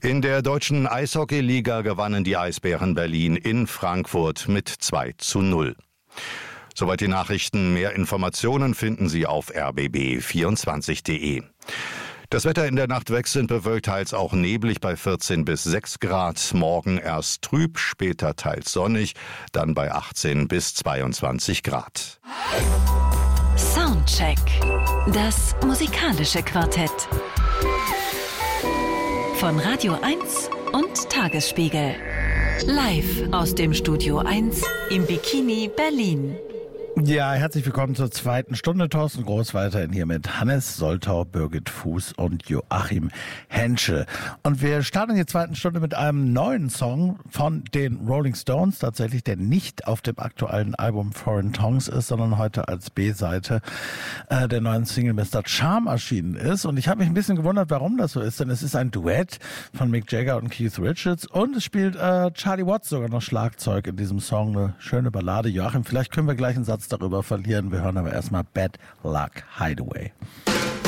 In der deutschen Eishockeyliga gewannen die Eisbären Berlin in Frankfurt mit 2:0. Soweit die Nachrichten. Mehr Informationen finden Sie auf rbb24.de. Das Wetter in der Nacht wechselnd bewölkt, teils auch neblig bei 14 bis 6 Grad. Morgen erst trüb, später teils sonnig, dann bei 18 bis 22 Grad. Soundcheck. Das musikalische Quartett. Von Radio 1 und Tagesspiegel. Live aus dem Studio 1 im Bikini Berlin. Ja, herzlich willkommen zur zweiten Stunde. Thorsten Groß weiterhin hier mit Hannes Soltau, Birgit Fuß und Joachim Henschel. Und wir starten die zweiten Stunde mit einem neuen Song von den Rolling Stones, tatsächlich, der nicht auf dem aktuellen Album Foreign Tongues ist, sondern heute als B-Seite der neuen Single Mr. Charm erschienen ist. Und ich habe mich ein bisschen gewundert, warum das so ist, denn es ist ein Duett von Mick Jagger und Keith Richards und es spielt Charlie Watts sogar noch Schlagzeug in diesem Song. Eine schöne Ballade. Joachim, vielleicht können wir gleich einen Satz darüber verlieren. Wir hören aber erstmal Bad Luck Hideaway.